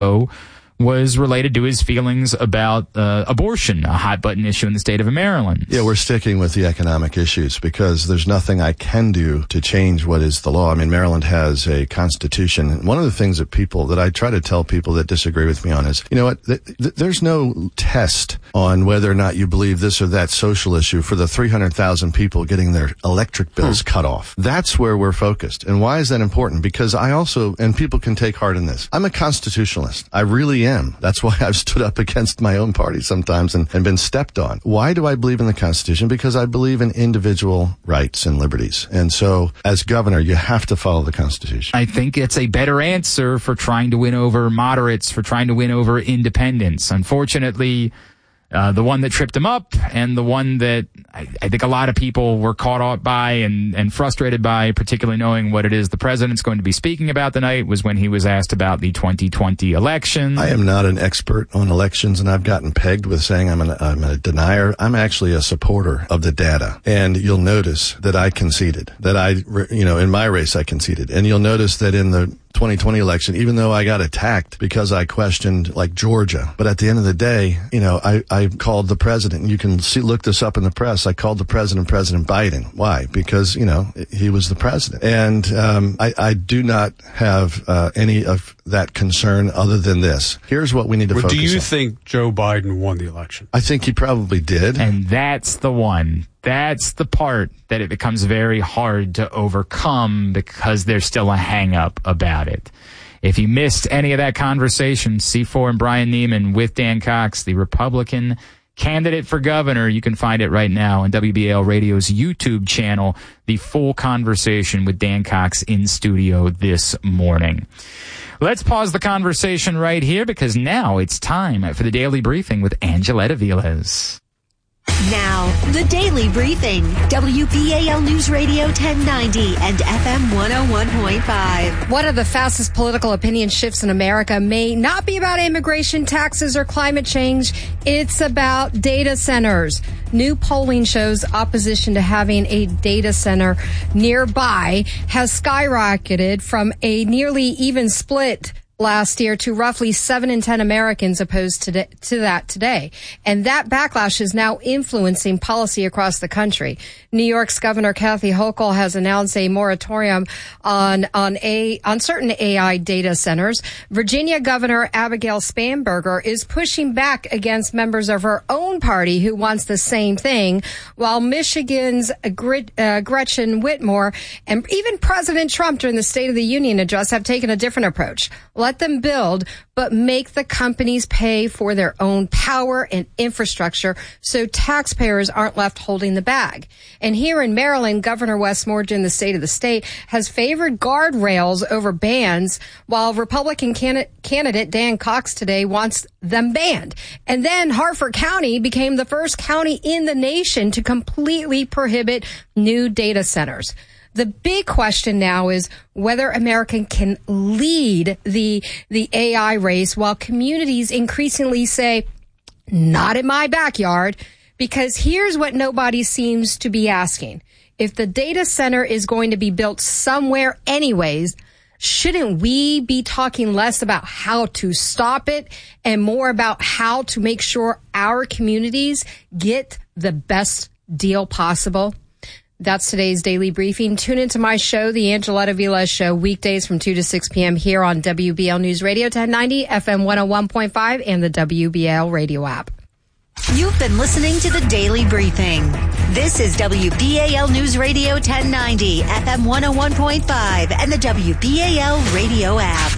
was related to his feelings about abortion, a hot-button issue in the state of Maryland. Yeah, we're sticking with the economic issues because there's nothing I can do to change what is the law. I mean, Maryland has a constitution. One of the things that I try to tell people that disagree with me on is, you know what, there's no test on whether or not you believe this or that social issue for the 300,000 people getting their electric bills cut off. That's where we're focused. And why is that important? Because I also, and people can take heart in this, I'm a constitutionalist. I really am. That's why I've stood up against my own party sometimes and been stepped on. Why do I believe in the Constitution? Because I believe in individual rights and liberties. And so, as governor, you have to follow the Constitution. I think it's a better answer for trying to win over moderates, for trying to win over independents. Unfortunately, the one that tripped him up and the one that I think a lot of people were caught up by and frustrated by, particularly knowing what it is the president's going to be speaking about tonight, was when he was asked about the 2020 election. I am not an expert on elections, and I've gotten pegged with saying I'm a denier. I'm actually a supporter of the data. And you'll notice that I conceded, that in my race I conceded. And you'll notice that in the 2020 election, even though I got attacked because I questioned like Georgia. But at the end of the day, I called the president. You can look this up in the press. I called the President Biden. Why? Because, he was the president. And I do not have any of that concern other than this. Here's what we need to focus on. Do you think Joe Biden won the election? I think he probably did. And that's the one. That's the part that it becomes very hard to overcome because there's still a hang-up about it. If you missed any of that conversation, C4 and Brian Neiman with Dan Cox, the Republican candidate for governor, you can find it right now on WBAL Radio's YouTube channel, the full conversation with Dan Cox in studio this morning. Let's pause the conversation right here because now it's time for the Daily Briefing with Angeletta Viles. Now, the Daily Briefing, WBAL News Radio 1090 and FM 101.5. One of the fastest political opinion shifts in America may not be about immigration, taxes, or climate change. It's about data centers. New polling shows opposition to having a data center nearby has skyrocketed from a nearly even split last year to roughly 7 in 10 Americans opposed to that today. And that backlash is now influencing policy across the country. New York's Governor Kathy Hochul has announced a moratorium on certain AI data centers. Virginia Governor Abigail Spanberger is pushing back against members of her own party who wants the same thing, while Michigan's Gretchen Whitmer and even President Trump during the State of the Union address have taken a different approach. Let them build, but make the companies pay for their own power and infrastructure so taxpayers aren't left holding the bag. And here in Maryland, Governor Wes Moore, in the state of the state, has favored guardrails over bans, while Republican candidate Dan Cox today wants them banned. And then Harford County became the first county in the nation to completely prohibit new data centers. The big question now is whether America can lead the AI race while communities increasingly say, not in my backyard, because here's what nobody seems to be asking. If the data center is going to be built somewhere anyways, shouldn't we be talking less about how to stop it and more about how to make sure our communities get the best deal possible? That's today's Daily Briefing. Tune into my show, The Angeletta Viles Show, weekdays from 2 to 6 p.m. here on WBL News Radio 1090, FM 101.5, and the WBL radio app. You've been listening to the Daily Briefing. This is WBAL News Radio 1090, FM 101.5, and the WBAL radio app.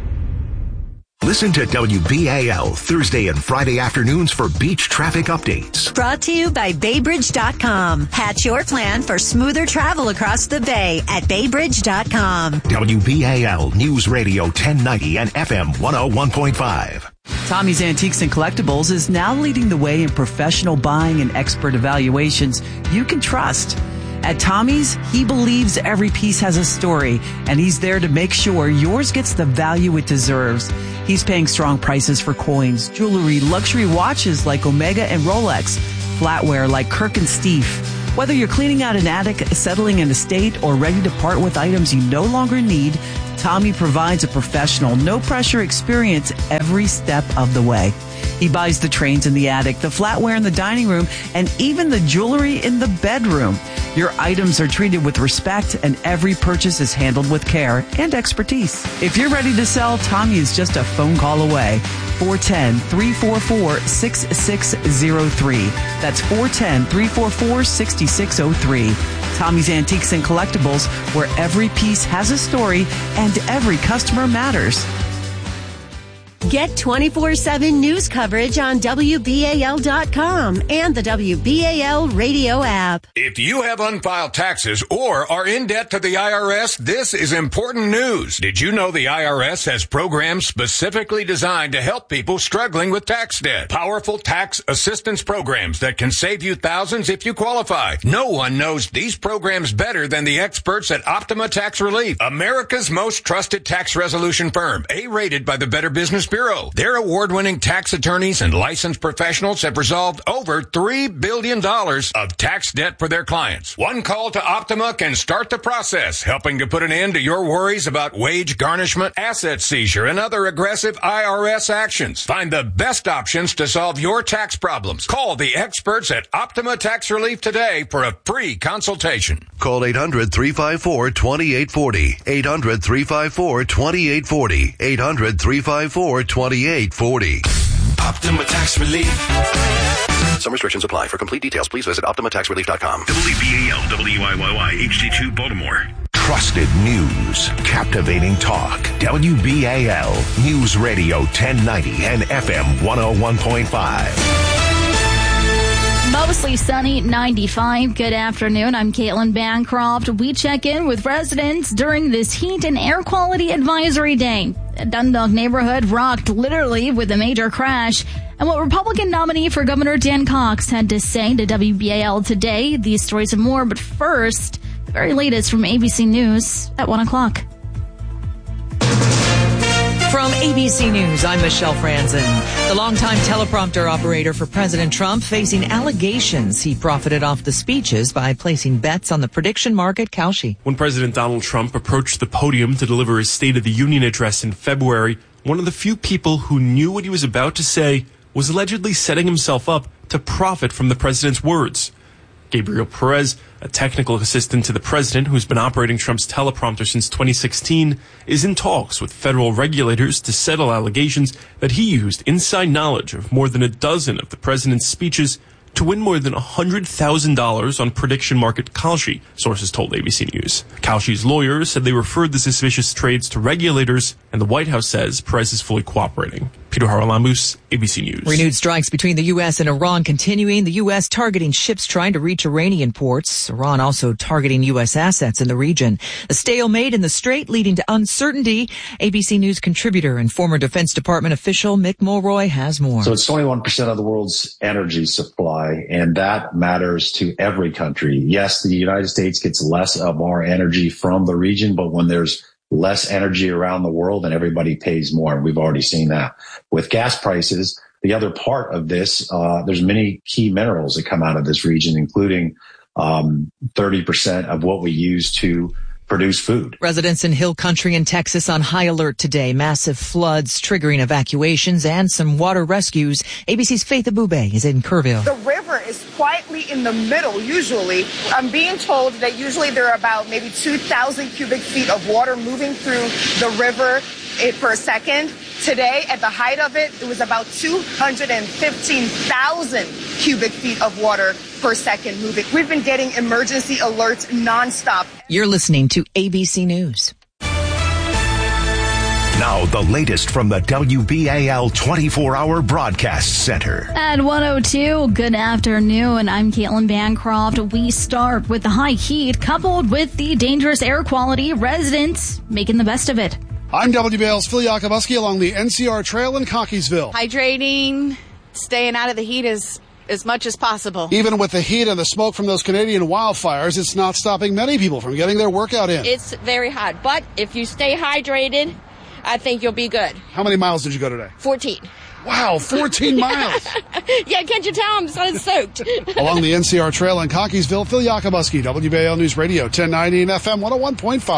Listen to WBAL Thursday and Friday afternoons for beach traffic updates. Brought to you by BayBridge.com. Hatch your plan for smoother travel across the bay at BayBridge.com. WBAL News Radio 1090 and FM 101.5. Tommy's Antiques and Collectibles is now leading the way in professional buying and expert evaluations you can trust. At Tommy's, he believes every piece has a story, and he's there to make sure yours gets the value it deserves. He's paying strong prices for coins, jewelry, luxury watches like Omega and Rolex, flatware like Kirk and Steve. Whether you're cleaning out an attic, settling an estate, or ready to part with items you no longer need, Tommy provides a professional, no-pressure experience every step of the way. He buys the trains in the attic, the flatware in the dining room, and even the jewelry in the bedroom. Your items are treated with respect, and every purchase is handled with care and expertise. If you're ready to sell, Tommy is just a phone call away. 410-344-6603. That's 410-344-6603. Tommy's Antiques and Collectibles, where every piece has a story and every customer matters. Get 24/7 news coverage on WBAL.com and the WBAL radio app. If you have unfiled taxes or are in debt to the IRS, this is important news. Did you know the IRS has programs specifically designed to help people struggling with tax debt? Powerful tax assistance programs that can save you thousands if you qualify. No one knows these programs better than the experts at Optima Tax Relief, America's most trusted tax resolution firm, A-rated by the Better Business Bureau. Their award-winning tax attorneys and licensed professionals have resolved over $3 billion of tax debt for their clients. One call to Optima can start the process, helping to put an end to your worries about wage garnishment, asset seizure, and other aggressive IRS actions. Find the best options to solve your tax problems. Call the experts at Optima Tax Relief today for a free consultation. Call 800-354-2840. 800-354-2840. 800-354-2840. Optima Tax Relief. Some restrictions apply. For complete details, please visit OptimaTaxRelief.com. WBAL, WIYY, HD2 Baltimore. Trusted news. Captivating talk. WBAL News Radio 1090 and FM 101.5. Mostly sunny, 95. Good afternoon. I'm Caitlin Bancroft. We check in with residents during this heat and air quality advisory day. The Dundalk neighborhood rocked literally with a major crash. And what Republican nominee for Governor Dan Cox had to say to WBAL today. These stories and more. But first, the very latest from ABC News at 1 o'clock. From ABC News, I'm Michelle Franzen. The longtime teleprompter operator for President Trump facing allegations he profited off the speeches by placing bets on the prediction market Kalshi. When President Donald Trump approached the podium to deliver his State of the Union address in February, one of the few people who knew what he was about to say was allegedly setting himself up to profit from the president's words. Gabriel Perez, a technical assistant to the president who's been operating Trump's teleprompter since 2016, is in talks with federal regulators to settle allegations that he used inside knowledge of more than a dozen of the president's speeches to win more than $100,000 on prediction market Kalshi, sources told ABC News. Kalshi's lawyers said they referred the suspicious trades to regulators, and the White House says Perez is fully cooperating. Peter Haralambous, ABC News. Renewed strikes between the U.S. and Iran continuing. The U.S. targeting ships trying to reach Iranian ports. Iran also targeting U.S. assets in the region. A stalemate in the strait leading to uncertainty. ABC News contributor and former Defense Department official Mick Mulroy has more. So it's 21% of the world's energy supply, and that matters to every country. Yes, the United States gets less of our energy from the region, but when there's less energy around the world and everybody pays more. And we've already seen that. With gas prices, the other part of this, there's many key minerals that come out of this region, including 30% of what we use to produce food. Residents in Hill Country in Texas on high alert today. Massive floods triggering evacuations and some water rescues. ABC's Faith Abube is in Kerrville. The river is quietly in the middle, usually. I'm being told that usually there are about maybe 2,000 cubic feet of water moving through the river per second. Today, at the height of it, it was about 215,000 cubic feet of water per second moving. We've been getting emergency alerts nonstop. You're listening to ABC News. Now, the latest from the WBAL 24-hour broadcast center. At 102, good afternoon. I'm Caitlin Bancroft. We start with the high heat coupled with the dangerous air quality. Residents making the best of it. I'm WBAL's Phil Yakubuski along the NCR Trail in Cockeysville. Hydrating, staying out of the heat as much as possible. Even with the heat and the smoke from those Canadian wildfires, it's not stopping many people from getting their workout in. It's very hot, but if you stay hydrated, I think you'll be good. How many miles did you go today? 14. Wow, 14 miles. Yeah, can't you tell I'm sun-soaked? Along the NCR Trail in Cockeysville, Phil Yakubuski, WBAL News Radio, 1090 and FM 101.5.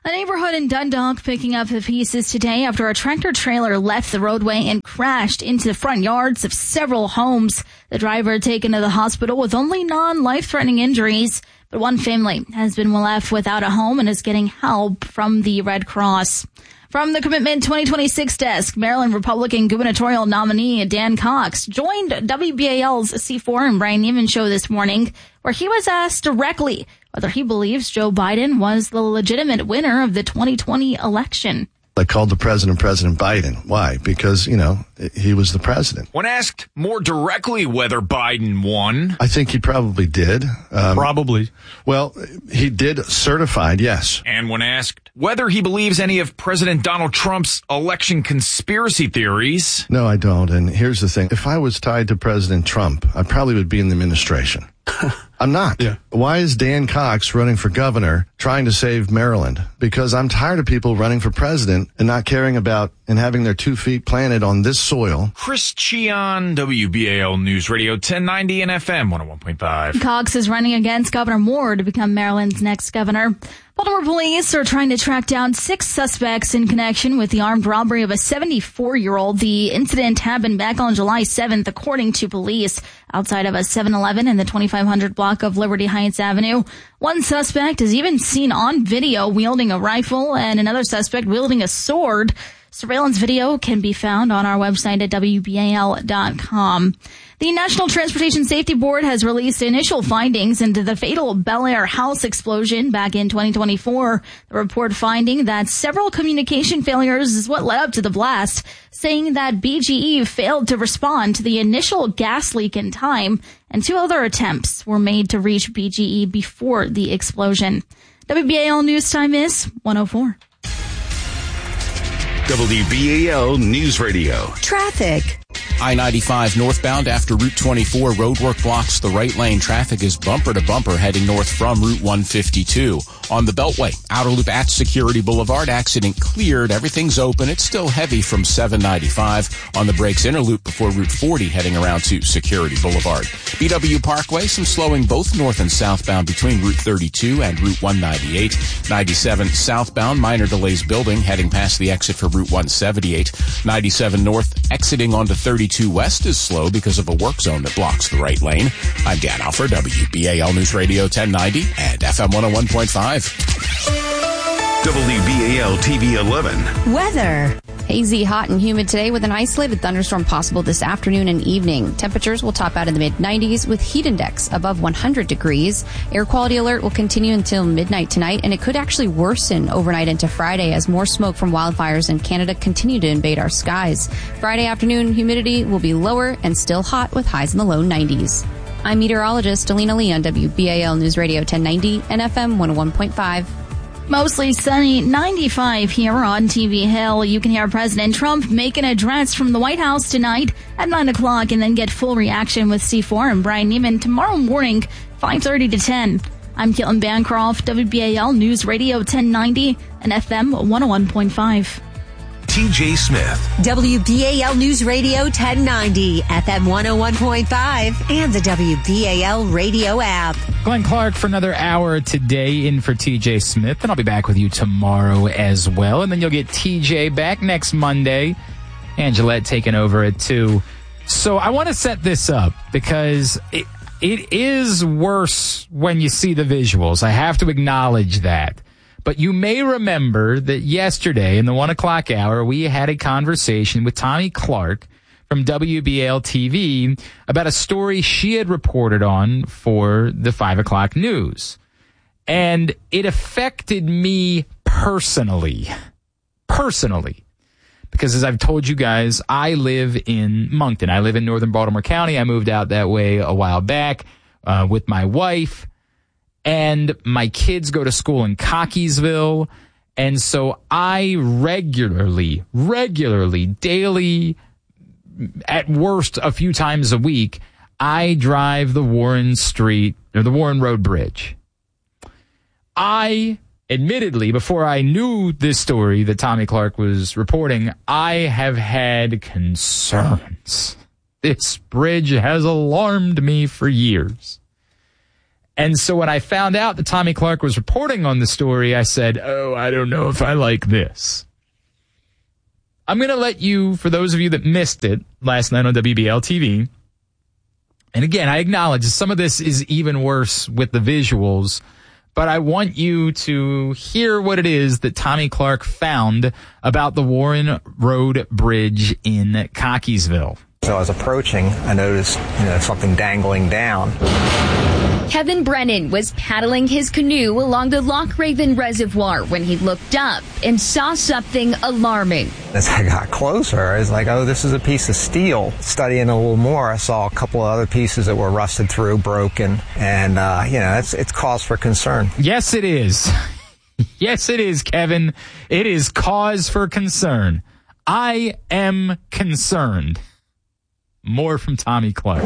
A neighborhood in Dundalk picking up the pieces today after a tractor trailer left the roadway and crashed into the front yards of several homes. The driver taken to the hospital with only non-life-threatening injuries, but one family has been left without a home and is getting help from the Red Cross. From the Commitment 2026 desk, Maryland Republican gubernatorial nominee Dan Cox joined WBAL's C4 and Brian Neiman show this morning, where he was asked directly whether he believes Joe Biden was the legitimate winner of the 2020 election. I called the president President Biden. Why? Because, he was the president. When asked more directly whether Biden won, I think he probably did. Probably. Well, he did certified, yes. And when asked whether he believes any of President Donald Trump's election conspiracy theories. No, I don't. And here's the thing. If I was tied to President Trump, I probably would be in the administration. I'm not. Yeah. Why is Dan Cox running for governor trying to save Maryland? Because I'm tired of people running for president and not caring about and having their 2 feet planted on this soil. Chris Cheon, WBAL News Radio 1090 and FM 101.5. Cox is running against Governor Moore to become Maryland's next governor. Baltimore police are trying to track down 6 suspects in connection with the armed robbery of a 74-year-old. The incident happened back on July 7th, according to police, outside of a 7-Eleven in the 2500 block of Liberty Heights Avenue. One suspect is even seen on video wielding a rifle and another suspect wielding a sword. Surveillance video can be found on our website at WBAL.com. The National Transportation Safety Board has released initial findings into the fatal Bel Air house explosion back in 2024. The report finding that several communication failures is what led up to the blast, saying that BGE failed to respond to the initial gas leak in time, and 2 other attempts were made to reach BGE before the explosion. WBAL News Time is 1:04. WBAL News Radio. Traffic. I-95 northbound after Route 24 roadwork blocks the right lane. Traffic is bumper to bumper heading north from Route 152. On the Beltway, outer loop at Security Boulevard, accident cleared. Everything's open. It's still heavy from 795. On the brakes inner loop before Route 40 heading around to Security Boulevard. BW Parkway, some slowing both north and southbound between Route 32 and Route 198. 97 southbound, minor delays building heading past the exit for Route 178. 97 north exiting onto 32 west is slow because of a work zone that blocks the right lane. I'm Dan Alford, WBAL News Radio 1090 and FM 101.5. WBAL TV 11. Weather. Hazy, hot, and humid today with an isolated thunderstorm possible this afternoon and evening. Temperatures will top out in the mid-90s with heat index above 100 degrees. Air quality alert will continue until midnight tonight, and it could actually worsen overnight into Friday as more smoke from wildfires in Canada continue to invade our skies. Friday afternoon, humidity will be lower and still hot with highs in the low 90s. I'm meteorologist Alina Lee on WBAL News Radio 1090 and FM 101.5. Mostly sunny, 95 here on TV Hill. You can hear President Trump make an address from the White House tonight at 9 o'clock and then get full reaction with C4 and Brian Neiman tomorrow morning, 5:30 to 10. I'm Caitlin Bancroft, WBAL News Radio 1090 and FM 101.5. TJ Smith. WBAL News Radio 1090, FM 101.5, and the WBAL radio app. Glenn Clark for another hour today in for TJ Smith, and I'll be back with you tomorrow as well. And then you'll get TJ back next Monday. Angelette taking over at 2. So I want to set this up because it is worse when you see the visuals. I have to acknowledge that. But you may remember that yesterday in the 1 o'clock hour, we had a conversation with Tommy Clark from WBAL TV about a story she had reported on for the 5 o'clock news. And it affected me personally. Because as I've told you guys, I live in Moncton. I live in northern Baltimore County. I moved out that way a while back with my wife. And my kids go to school in Cockeysville. And so I regularly, daily, at worst a few times a week, I drive the Warren Road Bridge. I, admittedly, before I knew this story that Tommy Clark was reporting, I have had concerns. This bridge has alarmed me for years. And so when I found out that Tommy Clark was reporting on the story, I said, I don't know if I like this. I'm going to let you, for those of you that missed it last night on WBL TV, and again, I acknowledge some of this is even worse with the visuals, but I want you to hear what it is that Tommy Clark found about the Warren Road Bridge in Cockeysville. So I was approaching, I noticed, something dangling down. Kevin Brennan was paddling his canoe along the Loch Raven Reservoir when he looked up and saw something alarming. As I got closer, I was like, this is a piece of steel. Studying a little more, I saw a couple of other pieces that were rusted through, broken, and, it's cause for concern. Yes, it is. Yes, it is, Kevin. It is cause for concern. I am concerned. More from Tommy Clark.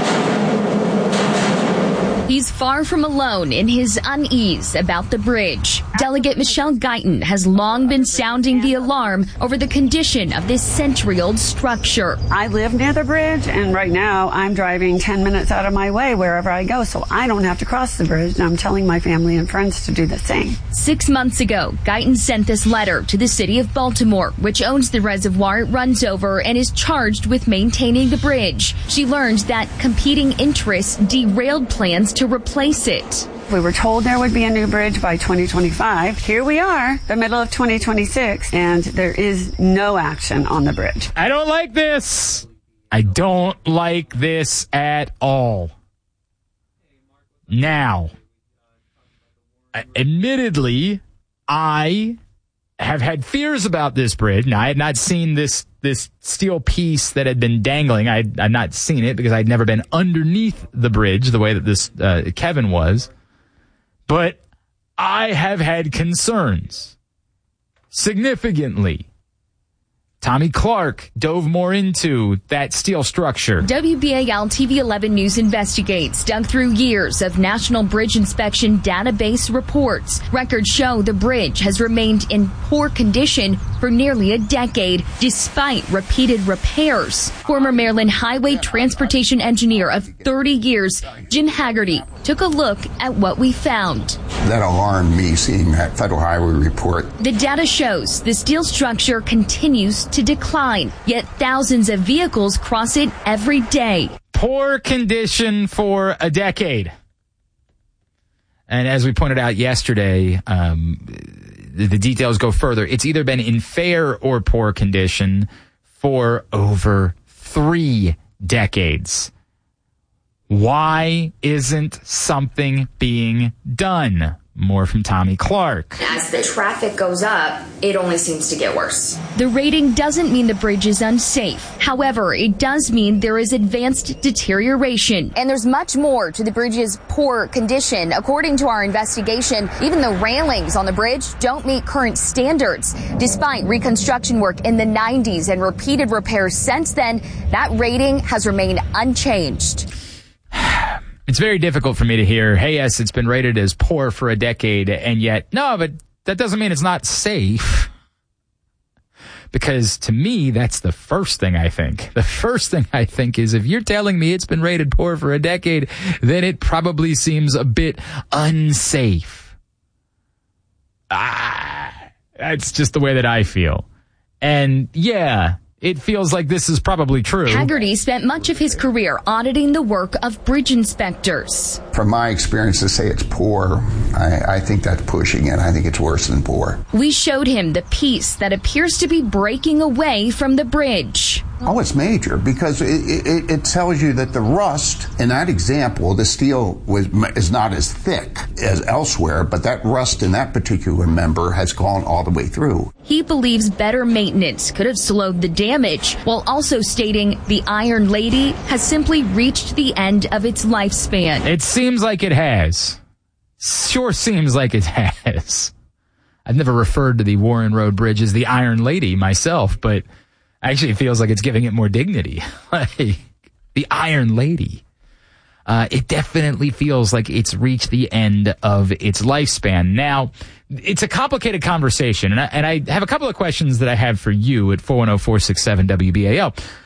He's far from alone in his unease about the bridge. Delegate Michelle Guyton has long been sounding the alarm over the condition of this century-old structure. I live near the bridge, and right now I'm driving 10 minutes out of my way wherever I go, so I don't have to cross the bridge, and I'm telling my family and friends to do the same. 6 months ago, Guyton sent this letter to the city of Baltimore, which owns the reservoir it runs over and is charged with maintaining the bridge. She learned that competing interests derailed plans to replace it. We were told there would be a new bridge by 2025. Here we are, the middle of 2026, and there is no action on the bridge. I don't like this. I don't like this at all. Now, admittedly, I have had fears about this bridge. Now, I had not seen this steel piece that had been dangling. I'd not seen it because I'd never been underneath the bridge the way that this Kevin was. But I have had concerns. Significantly. Tommy Clark dove more into that steel structure. WBAL TV 11 News investigates, dug through years of National Bridge Inspection database reports. Records show the bridge has remained in poor condition for nearly a decade, despite repeated repairs. Former Maryland Highway Transportation Engineer of 30 years, Jim Haggerty, took a look at what we found. That alarmed me, seeing that Federal Highway report. The data shows the steel structure continues to decline, yet thousands of vehicles cross it every day. Poor condition for a decade. And as we pointed out yesterday, the details go further. It's either been in fair or poor condition for over 3 decades. Why isn't something being done? More from Tommy Clark. As the traffic goes up, it only seems to get worse. The rating doesn't mean the bridge is unsafe. However, it does mean there is advanced deterioration. And there's much more to the bridge's poor condition. According to our investigation, even the railings on the bridge don't meet current standards. Despite reconstruction work in the 90s and repeated repairs since then, that rating has remained unchanged. It's very difficult for me to hear, hey, yes, it's been rated as poor for a decade, and yet, no, but that doesn't mean it's not safe. Because to me, that's the first thing I think. The first thing I think is if you're telling me it's been rated poor for a decade, then it probably seems a bit unsafe. That's just the way that I feel. And yeah, it feels like this is probably true. Haggerty spent much of his career auditing the work of bridge inspectors. From my experience, to say it's poor, I think that's pushing it. I think it's worse than poor. We showed him the piece that appears to be breaking away from the bridge. Oh, it's major because it tells you that the rust, in that example, the steel is not as thick as elsewhere, but that rust in that particular member has gone all the way through. He believes better maintenance could have slowed the damage, while also stating the Iron Lady has simply reached the end of its lifespan. It seems like it has. Sure seems like it has. I've never referred to the Warren Road Bridge as the Iron Lady myself, but actually it feels like it's giving it more dignity. Like the Iron Lady. It definitely feels like it's reached the end of its lifespan. Now, it's a complicated conversation, and I have a couple of questions that I have for you at 410-467-WBAL. But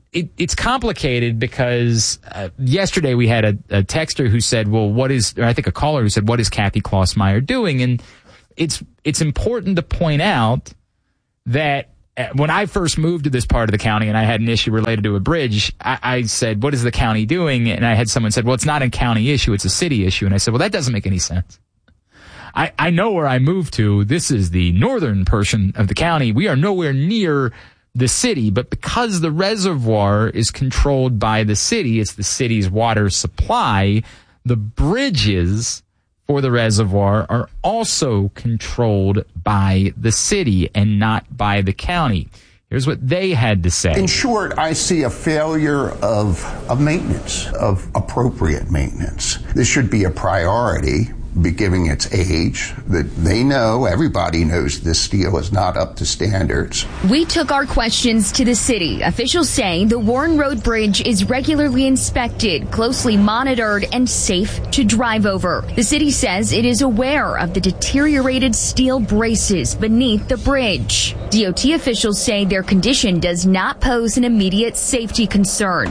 it's complicated because yesterday we had a texter who said, well, I think a caller who said, what is Kathy Klossmeyer doing? And it's important to point out that when I first moved to this part of the county and I had an issue related to a bridge, I said, what is the county doing? And I had someone said, well, it's not a county issue, it's a city issue. And I said, well, that doesn't make any sense. I know where I moved to. This is the northern portion of the county. We are nowhere near the city, but because the reservoir is controlled by the city, it's the city's water supply, the bridges for the reservoir are also controlled by the city and not by the county. Here's what they had to say. In short, I see a failure of maintenance, of appropriate maintenance. This should be a priority, given its age, that they know, everybody knows this steel is not up to standards. We took our questions to the city. Officials say the Warren Road Bridge is regularly inspected, closely monitored, and safe to drive over. The city says it is aware of the deteriorated steel braces beneath the bridge. DOT officials say their condition does not pose an immediate safety concern.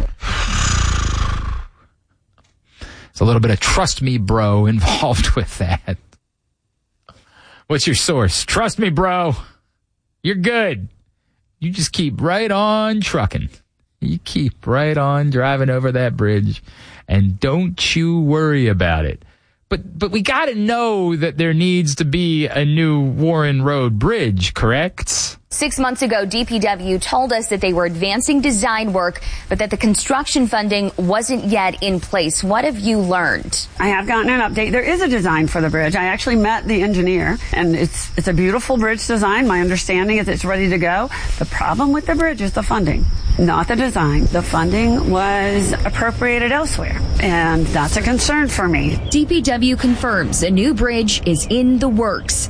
It's a little bit of trust me, bro, involved with that. What's your source? Trust me, bro. You're good. You just keep right on trucking. You keep right on driving over that bridge, and don't you worry about it. But we got to know that there needs to be a new Warren Road Bridge, correct? 6 months ago, DPW told us that they were advancing design work, but that the construction funding wasn't yet in place. What have you learned? I have gotten an update. There is a design for the bridge. I actually met the engineer, and it's a beautiful bridge design. My understanding is it's ready to go. The problem with the bridge is the funding, not the design. The funding was appropriated elsewhere, and that's a concern for me. DPW confirms a new bridge is in the works.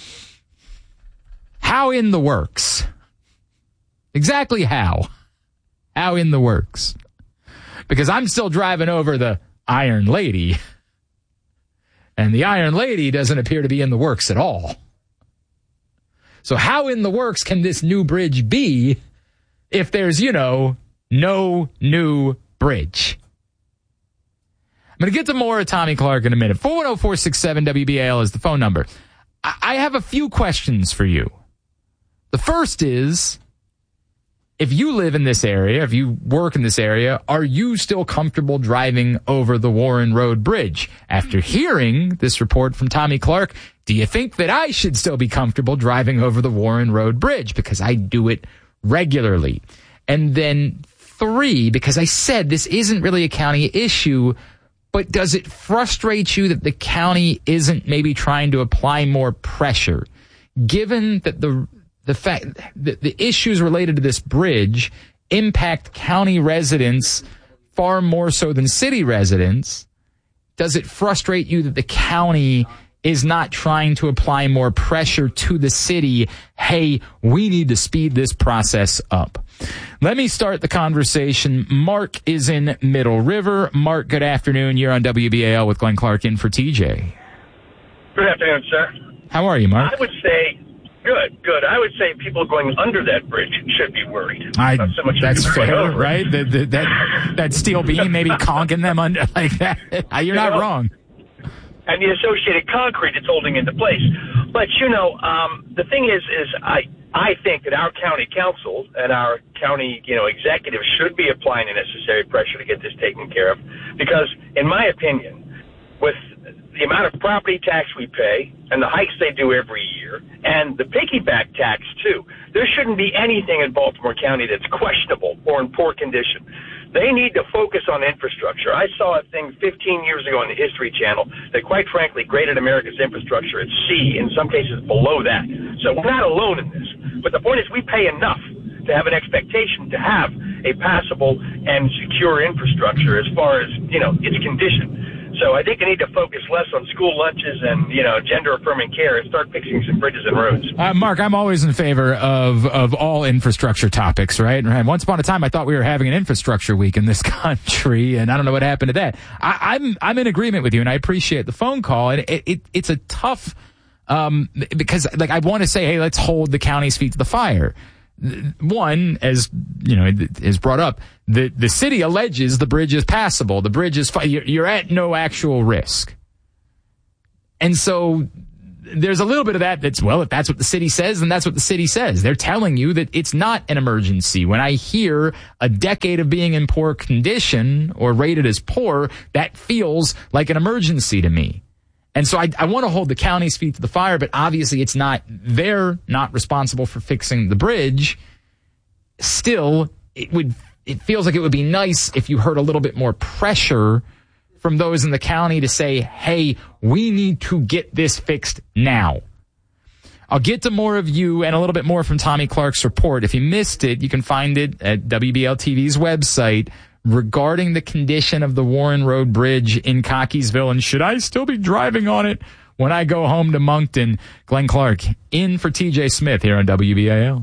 How in the works? Exactly how? How in the works? Because I'm still driving over the Iron Lady, and the Iron Lady doesn't appear to be in the works at all. So how in the works can this new bridge be if there's, no new bridge? I'm going to get to more of Tommy Clark in a minute. 410-467-WBAL is the phone number. I have a few questions for you. The first is, if you live in this area, if you work in this area, are you still comfortable driving over the Warren Road Bridge? After hearing this report from Tommy Clark, do you think that I should still be comfortable driving over the Warren Road Bridge? Because I do it regularly. And then 3, because I said this isn't really a county issue, but does it frustrate you that the county isn't maybe trying to apply more pressure, given that the fact that the issues related to this bridge impact county residents far more so than city residents? Does it frustrate you that the county is not trying to apply more pressure to the city? Hey, we need to speed this process up. Let me start the conversation. Mark is in Middle River. Mark, good afternoon. You're on WBAL with Glenn Clark in for TJ. Good afternoon, sir. How are you, Mark? I would say good. I would say people going under that bridge should be worried. Not so much that's fair, right? That steel beam maybe conking them under like that. You're not wrong. And the associated concrete it's holding into place. But, the thing is I think that our county council and our county, executives should be applying the necessary pressure to get this taken care of. Because, in my opinion, with the amount of property tax we pay and the hikes they do every year and the piggyback tax, too, there shouldn't be anything in Baltimore County that's questionable or in poor condition. They need to focus on infrastructure. I saw a thing 15 years ago on the History Channel that, quite frankly, graded America's infrastructure at C, in some cases below that. So we're not alone in this. But the point is we pay enough to have an expectation to have a passable and secure infrastructure as far as, its condition. So I think they need to focus less on school lunches and, gender-affirming care and start fixing some bridges and roads. Mark, I'm always in favor of all infrastructure topics, right? Once upon a time, I thought we were having an infrastructure week in this country, and I don't know what happened to that. I'm in agreement with you, and I appreciate the phone call. And it's a tough because, I want to say, hey, let's hold the county's feet to the fire. One, as you know, is brought up, the city alleges the bridge is passable. The bridge is you're at no actual risk. And so there's a little bit of that's, well, if that's what the city says, then that's what the city says. They're telling you that it's not an emergency. When I hear a decade of being in poor condition or rated as poor, that feels like an emergency to me. And so I want to hold the county's feet to the fire, but obviously they're not responsible for fixing the bridge. Still, it feels like it would be nice if you heard a little bit more pressure from those in the county to say, hey, we need to get this fixed now. I'll get to more of you and a little bit more from Tommy Clark's report. If you missed it, you can find it at WBL TV's website regarding the condition of the Warren Road Bridge in Cockeysville. And should I still be driving on it when I go home to Moncton? Glenn Clark in for TJ Smith here on WBAL.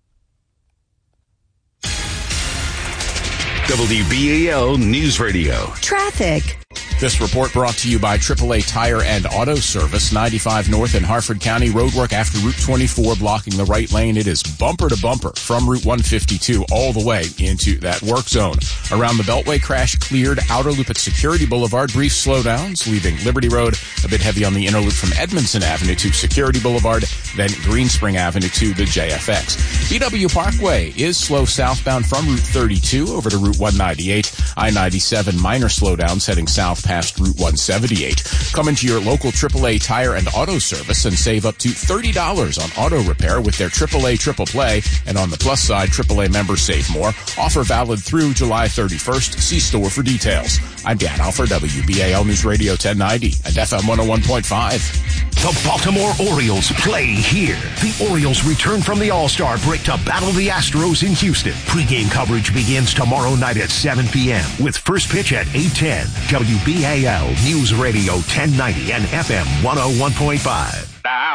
WBAL News Radio. Traffic. This report brought to you by AAA Tire and Auto Service. 95 North in Harford County. Roadwork after Route 24 blocking the right lane. It is bumper to bumper from Route 152 all the way into that work zone. Around the Beltway, crash cleared. Outer loop at Security Boulevard. Brief slowdowns, leaving Liberty Road a bit heavy on the inner loop from Edmondson Avenue to Security Boulevard, then Greenspring Avenue to the JFX. BW Parkway is slow southbound from Route 32 over to Route 198. I-97 minor slowdowns heading south past Route 178. Come into your local AAA Tire and Auto Service and save up to $30 on auto repair with their AAA Triple Play. And on the plus side, AAA members save more. Offer valid through July 31st. See store for details. I'm Dan Alford, WBAL News Radio 1090 and FM 101.5. The Baltimore Orioles play here. The Orioles return from the All-Star break to battle the Astros in Houston. Pre-game coverage begins tomorrow night at 7 p.m. with first pitch at 8:10. WBAL News Radio 1090 and FM 101.5.